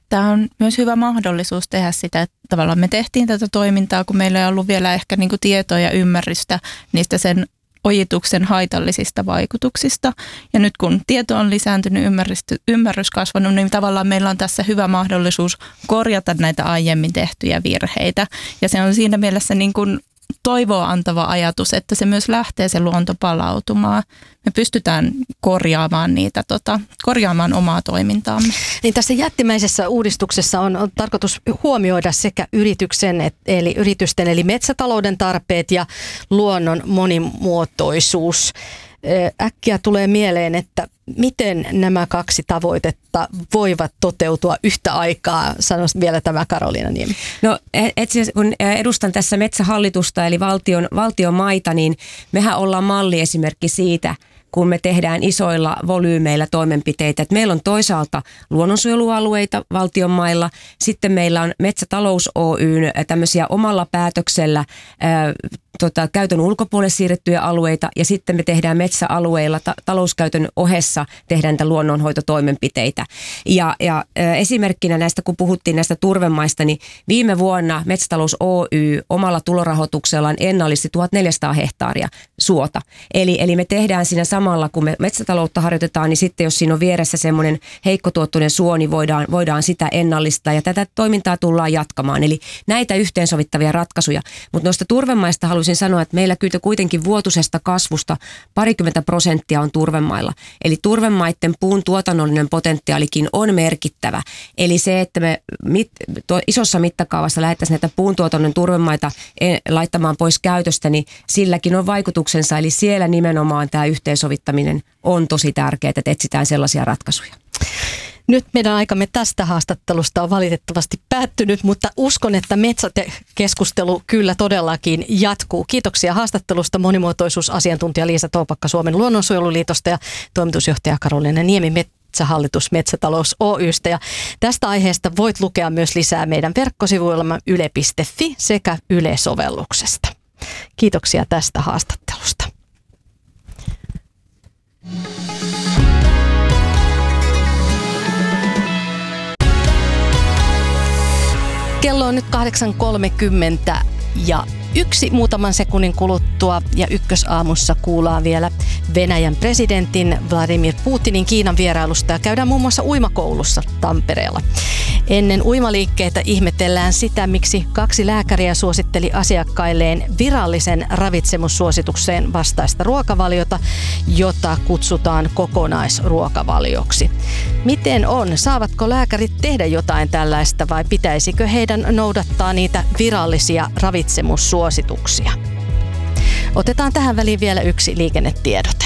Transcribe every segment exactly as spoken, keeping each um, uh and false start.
tämä on myös hyvä mahdollisuus tehdä sitä, että tavallaan me tehtiin tätä toimintaa, kun meillä ei ollut vielä ehkä niin kuin tietoa ja ymmärrystä niistä sen ojituksen haitallisista vaikutuksista. Ja nyt kun tieto on lisääntynyt, ymmärrys, ymmärrys kasvanut, niin tavallaan meillä on tässä hyvä mahdollisuus korjata näitä aiemmin tehtyjä virheitä. Ja se on siinä mielessä niin kuin toivoa antava ajatus, että se myös lähtee se luonto palautumaan. Me pystytään korjaamaan niitä, tota, korjaamaan omaa toimintaamme. Niin tässä jättimäisessä uudistuksessa on, on tarkoitus huomioida sekä yrityksen, et, eli yritysten eli metsätalouden tarpeet ja luonnon monimuotoisuus. Äkkiä tulee mieleen, että miten nämä kaksi tavoitetta voivat toteutua yhtä aikaa, sanoisi vielä tämä Karoliina Niemi. No etsi, kun edustan tässä Metsähallitusta eli valtion, valtion maita, niin mehän ollaan malliesimerkki siitä, kun me tehdään isoilla volyymeillä toimenpiteitä. Et meillä on toisaalta luonnonsuojelualueita valtion mailla, sitten meillä on Metsätalous Oy:n tämmöisiä omalla päätöksellä ää, Tota, käytön ulkopuolelle siirrettyjä alueita ja sitten me tehdään metsäalueilla ta- talouskäytön ohessa tehdään niitä luonnonhoitotoimenpiteitä. Ja, ja ä, esimerkkinä näistä, kun puhuttiin näistä turvemaista, niin viime vuonna Metsätalous Oy omalla tulorahoituksellaan ennallisti tuhatneljäsataa hehtaaria suota. Eli, eli me tehdään siinä samalla, kun me metsätaloutta harjoitetaan, niin sitten jos siinä on vieressä semmoinen heikkotuottoinen suo, niin voidaan, voidaan sitä ennallistaa ja tätä toimintaa tullaan jatkamaan. Eli näitä yhteensovittavia ratkaisuja. Mutta noista turvemaista haluaisin sanoa, että meillä kyllä kuitenkin vuotuisesta kasvusta parikymmentä prosenttia on turvemailla. Eli turvemaiden puun tuotannollinen potentiaalikin on merkittävä. Eli se, että me mit, to, isossa mittakaavassa lähdettäisiin näitä puuntuotannon turvemaita laittamaan pois käytöstä, niin silläkin on vaikutuksensa. Eli siellä nimenomaan tämä yhteensovittaminen on tosi tärkeää, että etsitään sellaisia ratkaisuja. Nyt meidän aikamme tästä haastattelusta on valitettavasti päättynyt, mutta uskon, että metsäkeskustelu kyllä todellakin jatkuu. Kiitoksia haastattelusta monimuotoisuusasiantuntija Liisa Toopakka Suomen luonnonsuojeluliitosta ja toimitusjohtaja Karoliina Niemi Metsähallitus Metsätalous Oy:stä. Ja tästä aiheesta voit lukea myös lisää meidän verkkosivuillamme yle piste fi sekä Yle-sovelluksesta. Kiitoksia tästä haastattelusta. Kello on nyt kahdeksan kolmekymmentä ja yksi muutaman sekunnin kuluttua ja ykkösaamussa kuullaan vielä Venäjän presidentin Vladimir Putinin Kiinan vierailusta ja käydään muun muassa uimakoulussa Tampereella. Ennen uimaliikkeitä ihmetellään sitä, miksi kaksi lääkäriä suositteli asiakkailleen virallisen ravitsemussuositukseen vastaista ruokavaliota, jota kutsutaan kokonaisruokavalioksi. Miten on? Saavatko lääkärit tehdä jotain tällaista vai pitäisikö heidän noudattaa niitä virallisia ravitsemussuosituksia? Otetaan tähän väliin vielä yksi liikennetiedote.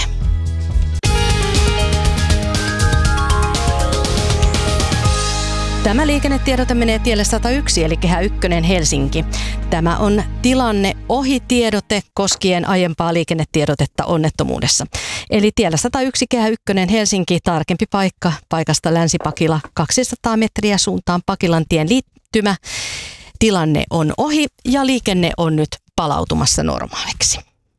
Tämä liikennetiedote menee tielle sata yksi eli Kehä ykkönen Helsinki. Tämä on tilanne ohi tiedote koskien aiempaa liikennetiedotetta onnettomuudessa. Eli tiellä sata yksi Kehä ykkönen Helsinki, tarkempi paikka paikasta Länsi-Pakila kaksisataa metriä suuntaan Pakilantien liittymä. Tilanne on ohi ja liikenne on nyt palautumassa normaaliksi.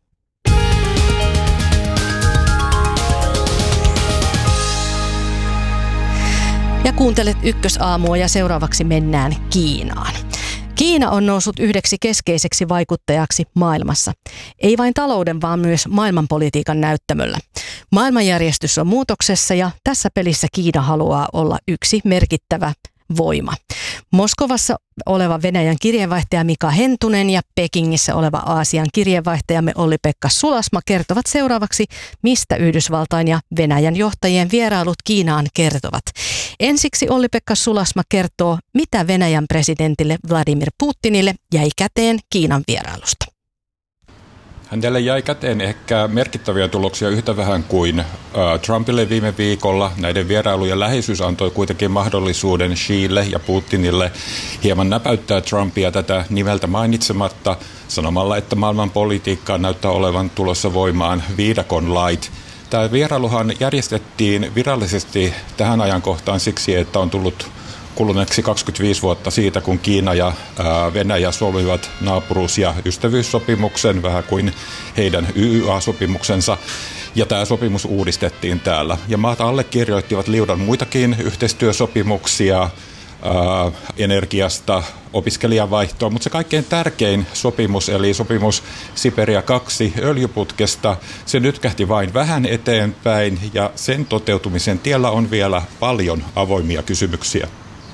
Ja kuuntelet Ykkösaamua ja seuraavaksi mennään Kiinaan. Kiina on noussut yhdeksi keskeiseksi vaikuttajaksi maailmassa. Ei vain talouden, vaan myös maailmanpolitiikan näyttämöllä. Maailmanjärjestys on muutoksessa ja tässä pelissä Kiina haluaa olla yksi merkittävä voima. Moskovassa oleva Venäjän kirjeenvaihtaja Mika Hentunen ja Pekingissä oleva Aasian kirjeenvaihtajamme Olli-Pekka Sulasma kertovat seuraavaksi, mistä Yhdysvaltain ja Venäjän johtajien vierailut Kiinaan kertovat. Ensiksi Olli-Pekka Sulasma kertoo, mitä Venäjän presidentille Vladimir Putinille jäi käteen Kiinan vierailusta. Hänelle jäi käteen ehkä merkittäviä tuloksia yhtä vähän kuin äh, Trumpille viime viikolla. Näiden vierailujen läheisyys antoi kuitenkin mahdollisuuden Xille ja Putinille hieman näpäyttää Trumpia tätä nimeltä mainitsematta sanomalla, että maailman politiikkaan näyttää olevan tulossa voimaan viidakon lait. Tämä vierailuhan järjestettiin virallisesti tähän ajankohtaan siksi, että on tullut kuluneeksi kaksikymmentäviisi vuotta siitä, kun Kiina ja Venäjä solmivat naapuruus- ja ystävyyssopimuksen, vähän kuin heidän Y Y A-sopimuksensa. Ja tämä sopimus uudistettiin täällä. Ja maat allekirjoittivat liudan muitakin yhteistyösopimuksia, ää, energiasta, opiskelijavaihtoa, mutta se kaikkein tärkein sopimus, eli sopimus Siperia kaksi öljyputkesta, se nytkähti vain vähän eteenpäin ja sen toteutumisen tiellä on vielä paljon avoimia kysymyksiä.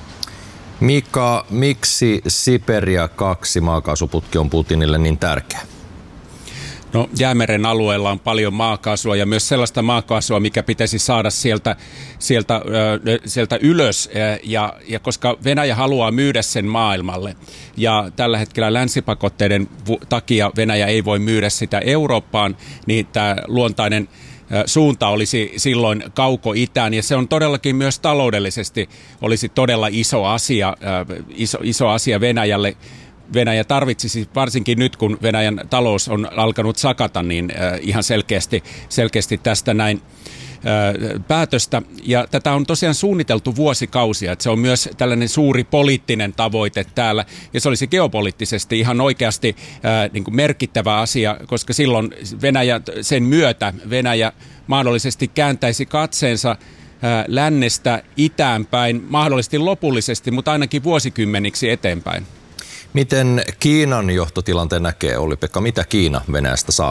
Mika, miksi Siperia kaksi maakaasuputki on Putinille niin tärkeä? No, Jäämeren alueella on paljon maakaasua ja myös sellaista maakaasua, mikä pitäisi saada sieltä, sieltä, äh, sieltä ylös, äh, ja, ja koska Venäjä haluaa myydä sen maailmalle ja tällä hetkellä länsipakotteiden vu- takia Venäjä ei voi myydä sitä Eurooppaan, niin tämä luontainen äh, suunta olisi silloin kauko-itään ja se on todellakin myös taloudellisesti olisi todella iso asia, äh, iso, iso asia Venäjälle. Venäjä tarvitsisi, varsinkin nyt kun Venäjän talous on alkanut sakata, niin äh, ihan selkeästi, selkeästi tästä näin äh, päätöstä. Ja tätä on tosiaan suunniteltu vuosikausia, että se on myös tällainen suuri poliittinen tavoite täällä. Ja se olisi geopoliittisesti ihan oikeasti äh, niin kuin merkittävä asia, koska silloin Venäjä, sen myötä Venäjä mahdollisesti kääntäisi katseensa äh, lännestä itään päin, mahdollisesti lopullisesti, mutta ainakin vuosikymmeniksi eteenpäin. Miten Kiinan johtotilanteen näkee, Olli-Pekka? Mitä Kiina Venäjästä saa?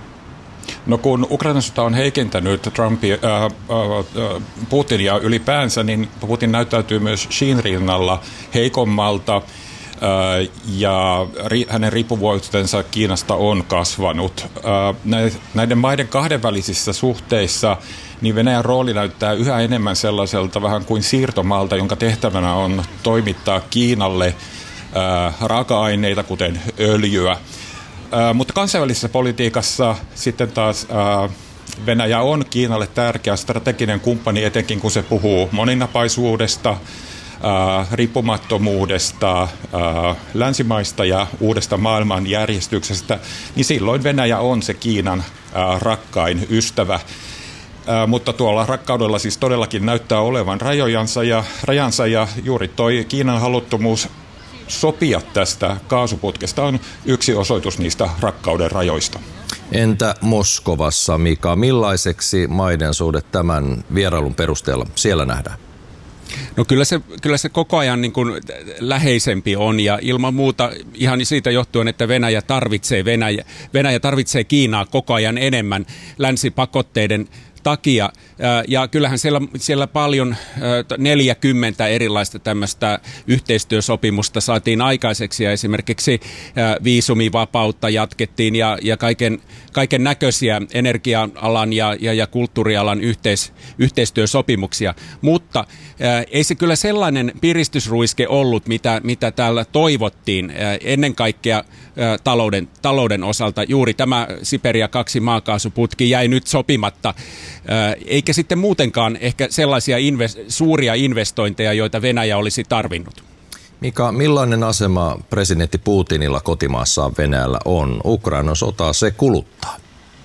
No kun Ukrainan sota on heikentänyt Trumpia, äh, äh, Putinia ylipäänsä, niin Putin näyttäytyy myös Xiin rinnalla heikommalta äh, ja ri, hänen riippuvuutensa Kiinasta on kasvanut. Äh, näiden maiden kahdenvälisissä suhteissa niin Venäjän rooli näyttää yhä enemmän sellaiselta vähän kuin siirtomaalta, jonka tehtävänä on toimittaa Kiinalle raaka-aineita, kuten öljyä. Mutta kansainvälisessä politiikassa sitten taas Venäjä on Kiinalle tärkeä strateginen kumppani, etenkin kun se puhuu moninapaisuudesta, riippumattomuudesta, länsimaista ja uudesta maailmanjärjestyksestä, niin silloin Venäjä on se Kiinan rakkain ystävä. Mutta tuolla rakkaudella siis todellakin näyttää olevan rajojansa ja, rajansa ja juuri toi Kiinan haluttomuus sopia tästä kaasuputkesta on yksi osoitus niistä rakkauden rajoista. Entä Moskovassa, Mika? Millaiseksi maiden suhde tämän vierailun perusteella siellä nähdään? No kyllä se, kyllä se koko ajan niin kuin läheisempi on ja ilman muuta ihan siitä johtuen, että Venäjä tarvitsee, Venäjä, Venäjä tarvitsee Kiinaa koko ajan enemmän länsipakotteiden takia. Ja kyllähän siellä, siellä paljon neljäkymmentä erilaista tämmöistä yhteistyösopimusta saatiin aikaiseksi ja esimerkiksi viisumivapautta jatkettiin ja, ja kaiken, kaiken näköisiä energia-alan ja, ja, ja kulttuurialan yhteis, yhteistyösopimuksia. Mutta ää, ei se kyllä sellainen piristysruiske ollut, mitä, mitä täällä toivottiin ää, ennen kaikkea ää, talouden, talouden osalta. Juuri tämä Siperia kaksi maakaasuputki jäi nyt sopimatta, ää, eikä sitten muutenkaan ehkä sellaisia invest- suuria investointeja, joita Venäjä olisi tarvinnut. Mika, millainen asema presidentti Putinilla kotimaassaan Venäjällä on? Ukrainan sota se kuluttaa.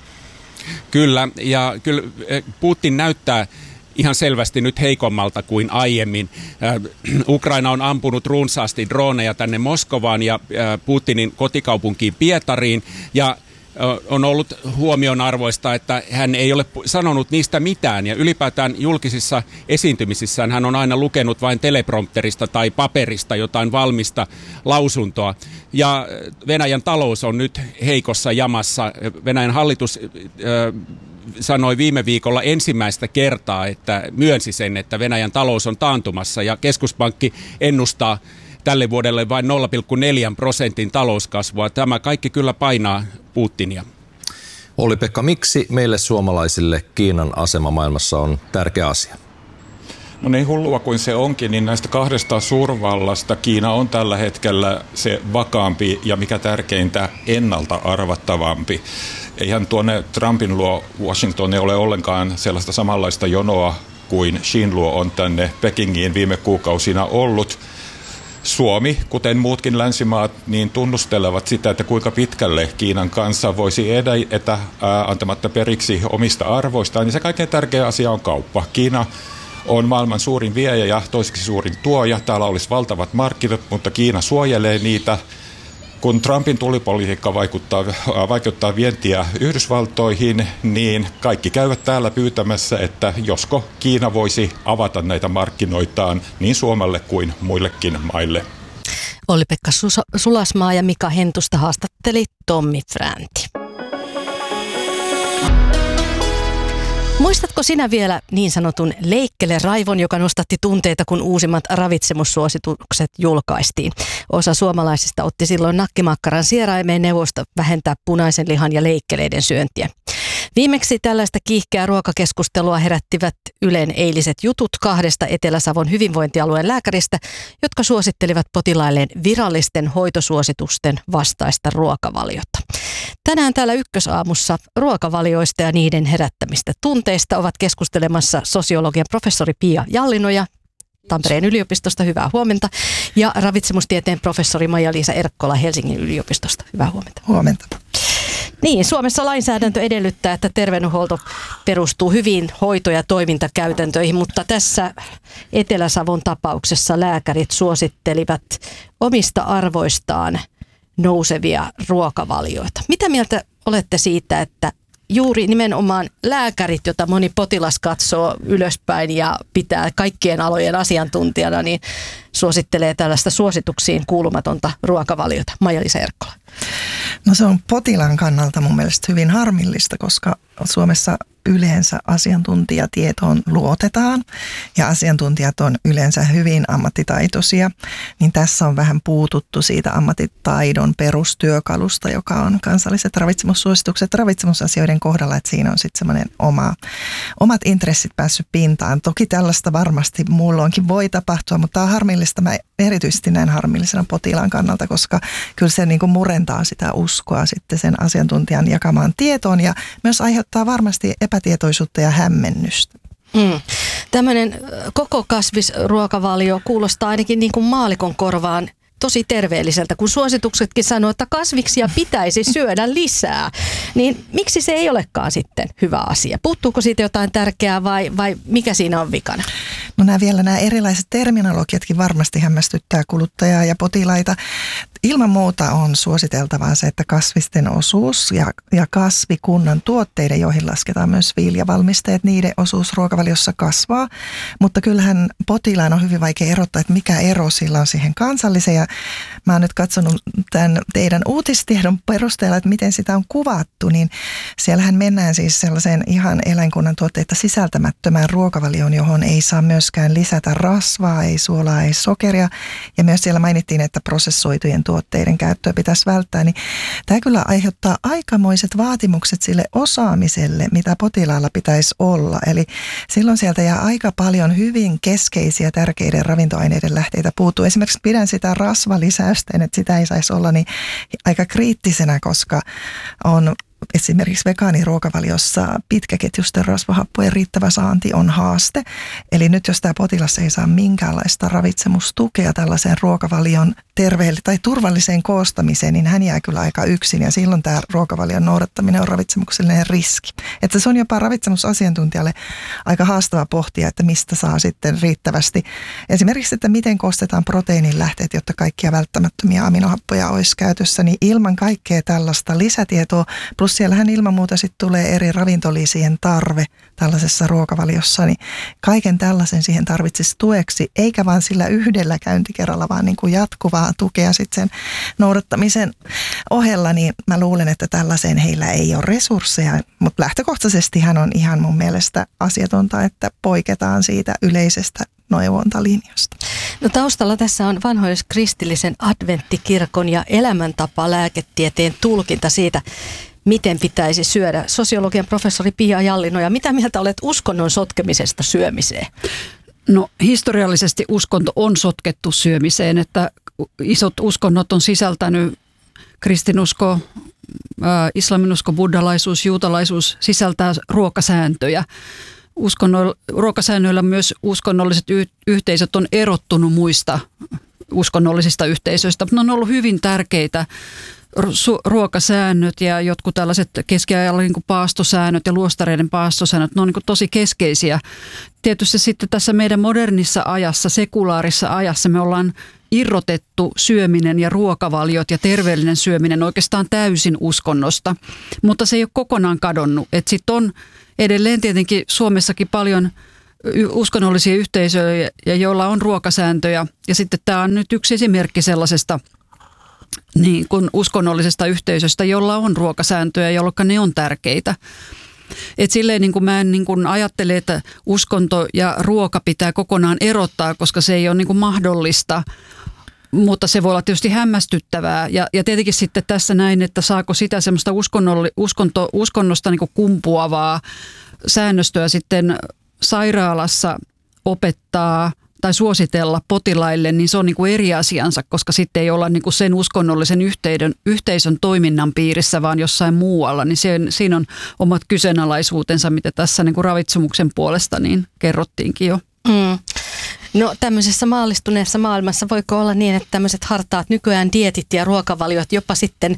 Kyllä, ja kyllä Putin näyttää ihan selvästi nyt heikommalta kuin aiemmin. Ukraina on ampunut runsaasti droneja tänne Moskovaan ja Putinin kotikaupunkiin Pietariin, ja on ollut huomionarvoista, että hän ei ole sanonut niistä mitään ja ylipäätään julkisissa esiintymisissään hän on aina lukenut vain teleprompterista tai paperista jotain valmista lausuntoa. Ja Venäjän talous on nyt heikossa jamassa. Venäjän hallitus äh, sanoi viime viikolla ensimmäistä kertaa, että myönsi sen, että Venäjän talous on taantumassa ja keskuspankki ennustaa tälle vuodelle vain nolla pilkku neljä prosentin talouskasvua. Tämä kaikki kyllä painaa Putinia. Olli-Pekka, miksi meille suomalaisille Kiinan asema maailmassa on tärkeä asia? No niin hullua kuin se onkin, niin näistä kahdesta suurvallasta Kiina on tällä hetkellä se vakaampi ja mikä tärkeintä ennalta arvattavampi. Eihän tuonne Trumpin luo Washington ei ole ollenkaan sellaista samanlaista jonoa kuin Xiin luo on tänne Pekingiin viime kuukausina ollut. Suomi, kuten muutkin länsimaat, niin tunnustelevat sitä, että kuinka pitkälle Kiinan kanssa voisi edetä ää, antamatta periksi omista arvoistaan. Ja se kaikkein tärkeä asia on kauppa. Kiina on maailman suurin viejä ja toiseksi suurin tuoja. Täällä olisi valtavat markkinat, mutta Kiina suojelee niitä. kun Trumpin tulipolitiikka vaikuttaa, vaikuttaa vientiä Yhdysvaltoihin, niin kaikki käyvät täällä pyytämässä, että josko Kiina voisi avata näitä markkinoitaan niin Suomelle kuin muillekin maille. Olli-Pekka Sulasmaa ja Mika Hentusta haastatteli Tommi Fränti. Muistatko sinä vielä niin sanotun leikkele-raivon, joka nostatti tunteita, kun uusimmat ravitsemussuositukset julkaistiin? Osa suomalaisista otti silloin nakkimakkaran sieraimeen neuvosta vähentää punaisen lihan ja leikkeleiden syöntiä. Viimeksi tällaista kiihkeää ruokakeskustelua herättivät Ylen eiliset jutut kahdesta Etelä-Savon hyvinvointialueen lääkäristä, jotka suosittelivat potilailleen virallisten hoitosuositusten vastaista ruokavaliota. Tänään täällä Ykkösaamussa ruokavalioista ja niiden herättämistä tunteista ovat keskustelemassa sosiologian professori Pia Jallinoja Tampereen yliopistosta, hyvää huomenta, ja ravitsemustieteen professori Maija-Liisa Erkkola Helsingin yliopistosta, hyvää huomenta. Huomenta. Niin, Suomessa lainsäädäntö edellyttää, että terveydenhuolto perustuu hyviin hoito- ja toimintakäytäntöihin, mutta tässä Etelä-Savon tapauksessa lääkärit suosittelivat omista arvoistaan nousevia ruokavalioita. Mitä mieltä olette siitä, että juuri nimenomaan lääkärit, jota moni potilas katsoo ylöspäin ja pitää kaikkien alojen asiantuntijana, niin suosittelee tällaista suosituksiin kuulumatonta ruokavaliota? Maija-Liisa Erkkola. No se on potilaan kannalta mun mielestä hyvin harmillista, koska Suomessa yleensä asiantuntijatietoon luotetaan ja asiantuntijat on yleensä hyvin ammattitaitoisia, niin tässä on vähän puututtu siitä ammattitaidon perustyökalusta, joka on kansalliset ravitsemussuositukset ravitsemusasioiden kohdalla, että siinä on sitten semmoinen oma, omat intressit päässyt pintaan. Toki tällaista varmasti muulloinkin voi tapahtua, mutta tämä on harmillista. Mä erityisesti näen harmillisena potilaan kannalta, koska kyllä se niin kuin murentaa sitä uskoa sitten sen asiantuntijan jakamaan tietoon ja myös aiheuttaa varmasti epätietoisuutta ja hämmennystä. Mm. Tämmöinen koko kasvisruokavalio kuulostaa ainakin niin kuin maallikon korvaan tosi terveelliseltä, kun suosituksetkin sanoo, että kasviksia pitäisi syödä lisää. Niin miksi se ei olekaan sitten hyvä asia? Puuttuuko siitä jotain tärkeää vai, vai mikä siinä on vikana? No nämä vielä nämä erilaiset terminologiatkin varmasti hämmästyttää kuluttajaa ja potilaita. Ilman muuta on suositeltavaa se, että kasvisten osuus ja, ja kasvikunnan tuotteiden, joihin lasketaan myös viljavalmisteet, niiden osuus ruokavaliossa kasvaa. Mutta kyllähän potilaan on hyvin vaikea erottaa, että mikä ero sillä on siihen kansalliseen. Ja mä oon nyt katsonut tämän teidän uutistiedon perusteella, että miten sitä on kuvattu, niin siellähän mennään siis sellaiseen ihan eläinkunnan tuotteita sisältämättömään ruokavalioon, johon ei saa myöskään lisätä rasvaa, ei suolaa, ei sokeria. Ja myös siellä mainittiin, että prosessoitujen tuotteiden käyttöä pitäisi välttää, niin tämä kyllä aiheuttaa aikamoiset vaatimukset sille osaamiselle, mitä potilaalla pitäisi olla. Eli silloin sieltä jää aika paljon hyvin keskeisiä tärkeiden ravintoaineiden lähteitä puuttuu. Esimerkiksi pidän sitä rasvalisäystä, että sitä ei saisi olla niin aika kriittisenä, koska on esimerkiksi vegaaniruokavaliossa pitkäketjuisten rasvahappojen riittävä saanti on haaste. Eli nyt jos tämä potilas ei saa minkäänlaista ravitsemustukea tällaiseen ruokavalion terveelle tai turvalliseen koostamiseen, niin hän jää kyllä aika yksin ja silloin tämä ruokavalion noudattaminen on ravitsemuksellinen riski. Että se on jopa ravitsemusasiantuntijalle aika haastava pohtia, että mistä saa sitten riittävästi. Esimerkiksi, että miten koostetaan proteiinin lähteet, jotta kaikkia välttämättömiä aminohappoja olisi käytössä, niin ilman kaikkea tällaista lisätietoa, plus siellähän ilman muuta sitten tulee eri ravintolisien tarve tällaisessa ruokavaliossa, niin kaiken tällaisen siihen tarvitsisi tueksi, eikä vaan sillä yhdellä käyntikerralla, vaan niin kuin jatkuvaa tukea sitten sen noudattamisen ohella, niin mä luulen, että tällaiseen heillä ei ole resursseja, mutta lähtökohtaisesti hän on ihan mun mielestä asiatonta, että poiketaan siitä yleisestä neuvontalinjasta. No taustalla tässä on vanhoilliskristillisen adventtikirkon ja elämäntapa lääketieteen tulkinta siitä, miten pitäisi syödä. Sosiologian professori Pia Jallinoja, mitä mieltä olet uskonnon sotkemisesta syömiseen? No historiallisesti uskonto on sotkettu syömiseen, että isot uskonnot on sisältänyt kristinusko, islaminusko, buddhalaisuus, juutalaisuus sisältää ruokasääntöjä. Uskonnoilla, ruokasäännöillä myös uskonnolliset y- yhteisöt on erottunut muista uskonnollisista yhteisöistä, mutta ne on ollut hyvin tärkeitä Su- ruokasäännöt ja jotkut tällaiset keskiajalla niin kuin paastosäännöt ja luostareiden paastosäännöt, ne on niin kuin tosi keskeisiä. Tietysti sitten tässä meidän modernissa ajassa, sekulaarissa ajassa me ollaan irrotettu syöminen ja ruokavaliot ja terveellinen syöminen oikeastaan täysin uskonnosta, mutta se ei ole kokonaan kadonnut. Sitten on edelleen tietenkin Suomessakin paljon uskonnollisia yhteisöjä, joilla on ruokasääntöjä, ja sitten tämä on nyt yksi esimerkki sellaisesta niin kuin uskonnollisesta yhteisöstä, jolla on ruokasääntöjä, jolloin ne on tärkeitä. Et silleen niin kuin mä en niin kuin ajattele, että uskonto ja ruoka pitää kokonaan erottaa, koska se ei ole niin kuin mahdollista, mutta se voi olla tietysti hämmästyttävää. Ja, ja tietenkin sitten tässä näin, että saako sitä semmoista uskonto, uskonnosta niin kuin kumpuavaa säännöstöä sitten sairaalassa opettaa tai suositella potilaille, niin se on niin kuin eri asiansa, koska sitten ei olla niin kuin sen uskonnollisen yhteisön, yhteisön toiminnan piirissä, vaan jossain muualla. Niin se, siinä on omat kyseenalaisuutensa, mitä tässä niin kuin ravitsemuksen puolesta niin kerrottiinkin jo. Mm. No tämmöisessä maallistuneessa maailmassa voiko olla niin, että tämmöiset hartaat nykyään dieetit ja ruokavaliot jopa sitten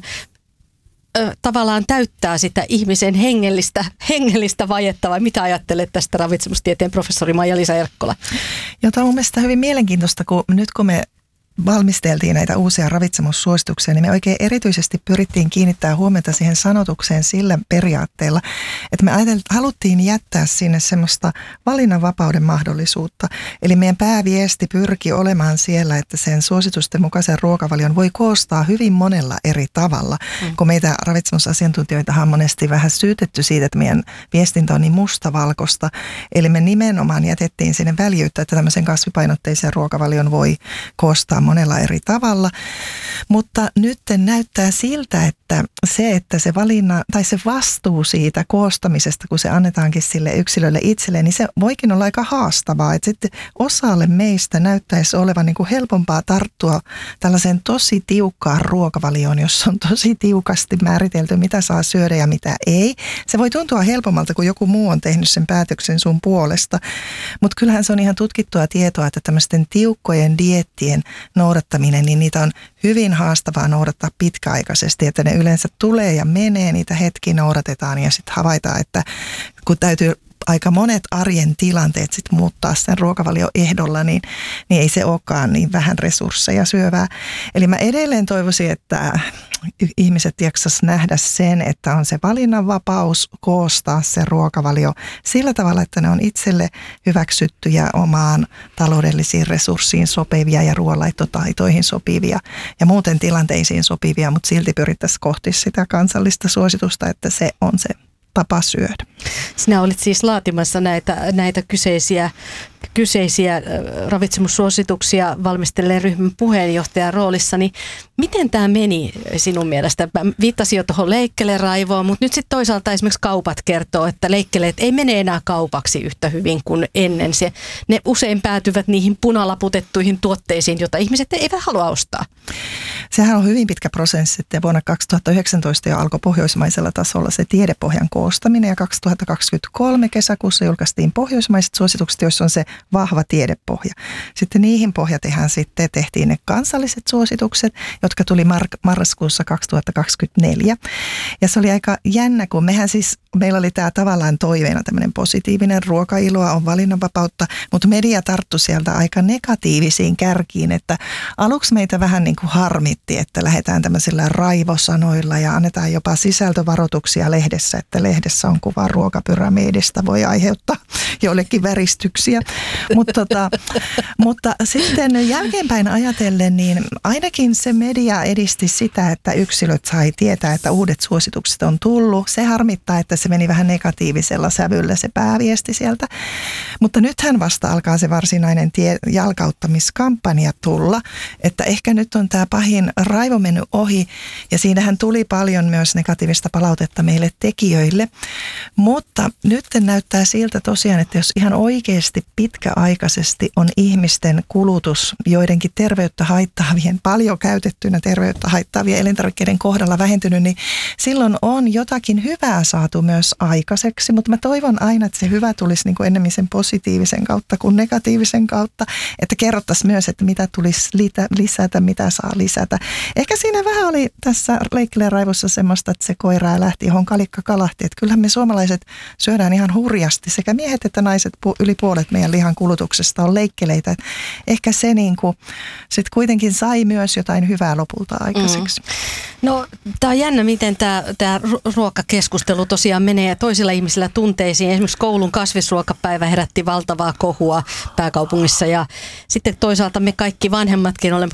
ö, tavallaan täyttää sitä ihmisen hengellistä, hengellistä vajetta, vai mitä ajattelet tästä ravitsemustieteen professori Maija-Liisa Erkkola? Joo, tämä on mun mielestä hyvin mielenkiintoista, kun nyt kun me valmisteltiin näitä uusia ravitsemussuosituksia, niin me oikein erityisesti pyrittiin kiinnittää huomiota siihen sanotukseen sillä periaatteella, että me haluttiin jättää sinne semmoista valinnanvapauden mahdollisuutta. Eli meidän pääviesti pyrki olemaan siellä, että sen suositusten mukaisen ruokavalion voi koostaa hyvin monella eri tavalla, mm. kun meitä ravitsemusasiantuntijoita on monesti vähän syytetty siitä, että meidän viestintä on niin mustavalkoista. Eli me nimenomaan jätettiin sinne väljyyttä, että tämmöisen kasvipainotteisen ruokavalion voi koostaa monella eri tavalla, mutta nyt näyttää siltä, että se, että se valinna tai se vastuu siitä koostamisesta, kun se annetaankin sille yksilölle itselleen, niin se voikin olla aika haastavaa. Että sitten osalle meistä näyttäisi olevan niin kuin helpompaa tarttua tällaiseen tosi tiukkaan ruokavalioon, jossa on tosi tiukasti määritelty, mitä saa syödä ja mitä ei. Se voi tuntua helpommalta, kun joku muu on tehnyt sen päätöksen sun puolesta, mutta kyllähän se on ihan tutkittua tietoa, että tämmöisten tiukkojen dieettien noudattaminen, niin niitä on hyvin haastavaa noudattaa pitkäaikaisesti, että ne yleensä tulee ja menee, niitä hetki noudatetaan ja sitten havaitaan, että kun täytyy aika monet arjen tilanteet sit muuttaa sen ruokavalioehdolla, niin, niin ei se olekaan niin vähän resursseja syövää. Eli mä edelleen toivoisin, että ihmiset jaksas nähdä sen, että on se valinnanvapaus koostaa se ruokavalio sillä tavalla, että ne on itselle hyväksyttyjä omaan taloudellisiin resurssiin sopivia ja ruoanlaittotaitoihin sopivia ja muuten tilanteisiin sopivia, mutta silti pyrittäisiin kohti sitä kansallista suositusta, että se on se tapa syödä. Sinä olit siis laatimassa näitä, näitä kyseisiä, kyseisiä ravitsemussuosituksia valmistelleen ryhmän puheenjohtajan roolissa, niin miten tämä meni sinun mielestä? Viittasin jo tuohon leikkeleraivoon, mutta nyt sitten toisaalta esimerkiksi kaupat kertoo, että leikkeleet ei mene enää kaupaksi yhtä hyvin kuin ennen. Se, ne usein päätyvät niihin punalaputettuihin tuotteisiin, joita ihmiset eivät halua ostaa. Sehän on hyvin pitkä prosessi, että vuonna kaksituhattayhdeksäntoista jo alkoi pohjoismaisella tasolla se tiedepohjan koostaminen ja kaksituhattakaksikymmentäkolme kesäkuussa julkaistiin pohjoismaiset suositukset, joissa on se vahva tiedepohja. Sitten niihin pohjatehän sitten tehtiin ne kansalliset suositukset, jotka tuli mar- marraskuussa kaksituhattakaksikymmentäneljä. Ja se oli aika jännä, kun mehän siis, meillä oli tämä tavallaan toiveena tämmöinen positiivinen ruokailoa, on valinnanvapautta, mutta media tarttui sieltä aika negatiivisiin kärkiin, että aluksi meitä vähän niin kuin harmitti, että lähdetään tämmöisillä raivosanoilla ja annetaan jopa sisältövaroituksia lehdessä, että lehdessä on kuva ruokapyramiidista, voi aiheuttaa joillekin väristyksiä. Mutta, tota, mutta sitten jälkeenpäin ajatellen, niin ainakin se media edisti sitä, että yksilöt sai tietää, että uudet suositukset on tullut. Se harmittaa, että se meni vähän negatiivisella sävyllä se pääviesti sieltä. Mutta nythän vasta alkaa se varsinainen tie, jalkauttamiskampanja tulla, että ehkä nyt on tämä pahin raivo mennyt ohi ja siinähän tuli paljon myös negatiivista palautetta meille tekijöille. Mutta nyt näyttää siltä tosiaan, että jos ihan oikeasti pitkäaikaisesti on ihmisten kulutus joidenkin terveyttä haittaavien, paljon käytettynä terveyttä haittaavien elintarvikkeiden kohdalla vähentynyt, niin silloin on jotakin hyvää saatu myös aikaiseksi, mutta mä toivon aina, että se hyvä tulisi niin kuin ennemmin sen positiivisen kautta kuin negatiivisen kautta, että kerrottaisiin myös, että mitä tulisi lisätä, mitä saa lisätä. Ehkä siinä vähän oli tässä Leikkilän raivossa semmoista, että se koira lähti, johon kalikka kalahti. Että kyllähän me suomalaiset syödään ihan hurjasti. Sekä miehet että naiset, yli puolet meidän lihan kulutuksesta on leikkeleitä. Et ehkä se niin kuin, sit kuitenkin sai myös jotain hyvää lopulta aikaiseksi. Mm. No, tämä on jännä, miten tämä, tämä ruokakeskustelu tosiaan menee toisilla ihmisillä tunteisiin. Esimerkiksi koulun kasvisruokapäivä herätti valtavaa kohua pääkaupungissa ja sitten toisaalta me kaikki vanhemmatkin olemme